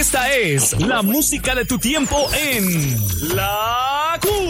Esta es la música de tu tiempo en La Cumbre.